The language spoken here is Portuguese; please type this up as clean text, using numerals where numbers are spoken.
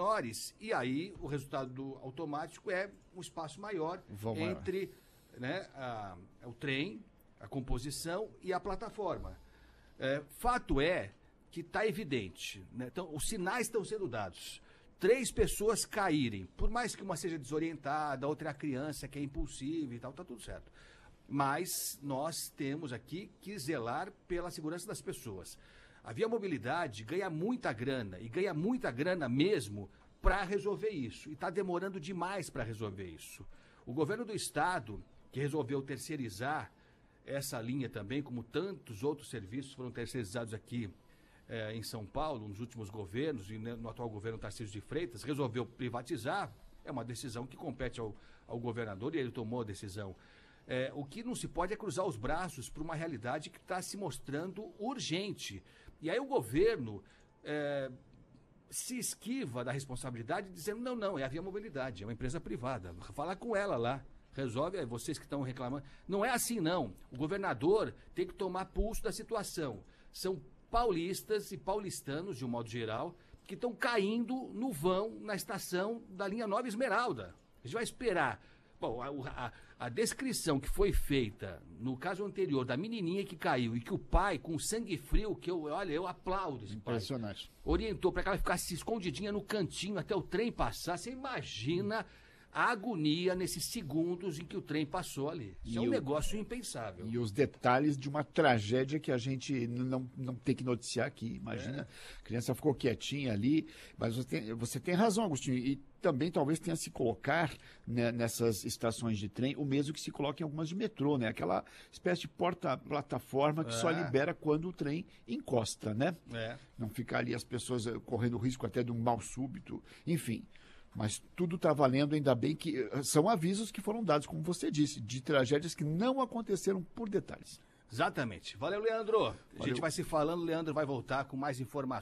menores, e aí o resultado automático é um espaço maior entre né, o trem, a composição e a plataforma. Fato é que está evidente, né? Então, os sinais estão sendo dados. 3 pessoas caírem, por mais que uma seja desorientada, a outra é a criança que é impulsiva e tal, tá tudo certo. Mas nós temos aqui que zelar pela segurança das pessoas. A Via Mobilidade ganha muita grana, e ganha muita grana mesmo para resolver isso. E está demorando demais para resolver isso. O governo do estado, que resolveu terceirizar essa linha também, como tantos outros serviços foram terceirizados aqui em São Paulo, nos últimos governos, e no atual governo Tarcísio de Freitas, resolveu privatizar. É uma decisão que compete ao governador, e ele tomou a decisão. O que não se pode é cruzar os braços para uma realidade que está se mostrando urgente. E aí o governo se esquiva da responsabilidade dizendo, não, é a Via Mobilidade, é uma empresa privada. Fala com ela lá. Resolve, vocês que estão reclamando. Não é assim, não. O governador tem que tomar pulso da situação. São paulistas e paulistanos, de um modo geral, que estão caindo no vão na estação da linha Nova Esmeralda. A gente vai esperar. Bom, a descrição que foi feita no caso anterior da menininha que caiu e que o pai, com sangue frio, que eu aplaudo esse pai, impressionante, orientou para que ela ficasse escondidinha no cantinho até o trem passar. Você imagina a agonia nesses segundos em que o trem passou ali. Isso é um negócio impensável. E os detalhes de uma tragédia que a gente não tem que noticiar aqui. Imagina, a criança ficou quietinha ali, mas você tem razão, Agostinho, e também talvez tenha se colocar, né, nessas estações de trem o mesmo que se coloca em algumas de metrô, né? Aquela espécie de porta-plataforma que só libera quando o trem encosta, né? Não ficar ali as pessoas correndo risco até de um mal súbito, enfim. Mas tudo está valendo, ainda bem que são avisos que foram dados, como você disse, de tragédias que não aconteceram por detalhes. Exatamente. Valeu, Leandro. A gente vai se falando, Leandro vai voltar com mais informações.